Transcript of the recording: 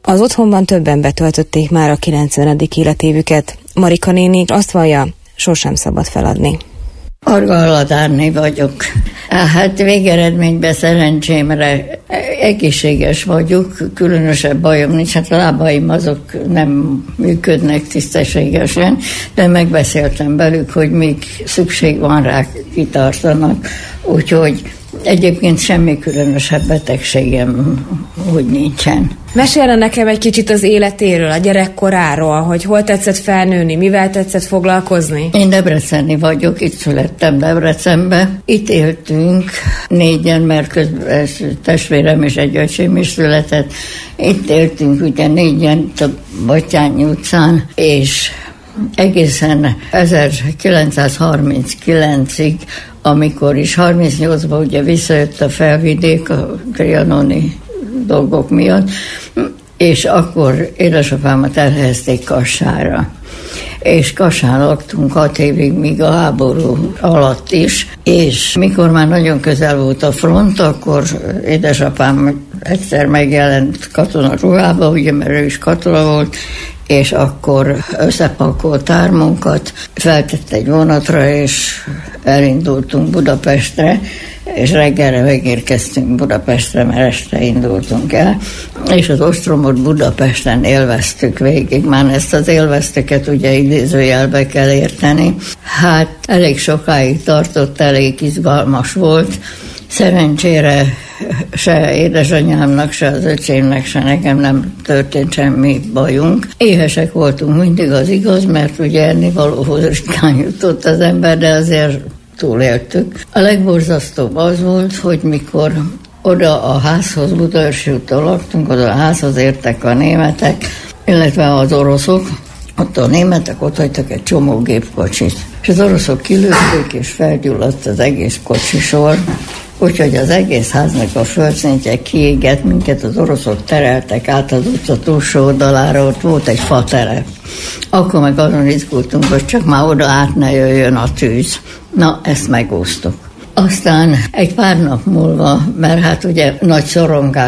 Az otthonban többen betöltötték már a 90. életévüket. Marika néni azt vallja, sosem szabad feladni. Arga Aladárné vagyok. Hát végeredményben szerencsémre egészséges vagyok, különösebb bajom nincs, hát a lábaim azok nem működnek tisztességesen, de megbeszéltem velük, hogy még szükség van rá, kitartanak, úgyhogy egyébként semmi különösebb betegségem úgy nincsen. Mesélne nekem egy kicsit az életéről, a gyerekkoráról, hogy hol tetszett felnőni, mivel tetszett foglalkozni? Én debreceni vagyok, itt születtem Debrecenbe. Itt éltünk négyen, mert közben testvérem és egy öcsém is született. Itt éltünk ugye négyen a Batthyány utcán, és egészen 1939-ig, amikor is 38-ban ugye visszajött a felvidék a trianoni dolgok miatt, és akkor édesapámat elhelyezték Kassára. És Kassán laktunk 6 évig, míg a háború alatt is, és mikor már nagyon közel volt a front, akkor édesapám egyszer megjelent katonaruhába, ugye, mert ő is katona volt, és akkor összepakolt ármunkat, feltett egy vonatra, és elindultunk Budapestre, és reggelre megérkeztünk Budapestre, mert este indultunk el, és az ostromot Budapesten élveztük végig. Már ezt az élveztüket ugye idézőjelbe kell érteni. Hát elég sokáig tartott, elég izgalmas volt. Szerencsére se édesanyámnak, se az öcsémnek, se nekem nem történt semmi bajunk. Éhesek voltunk mindig, az igaz, mert ugye ennivalóhoz ritkán jutott az ember, de azért túléltük. A legborzasztóbb az volt, hogy mikor oda a házhoz, Budaörsi úton laktunk, oda a házhoz értek a németek, illetve az oroszok, ott a németek ott hagytak egy csomó gépkocsit. És az oroszok kilőtték, és felgyulladt az egész kocsisor, úgyhogy az egész háznak a földszintje kiégett, minket az oroszok tereltek át az utca túlsó oldalára, ott volt egy faterep. Akkor meg azon izgultunk, hogy csak már oda át ne jöjjön a tűz. Na, ezt megúsztuk. Aztán egy pár nap múlva, mert hát ugye nagy szorongás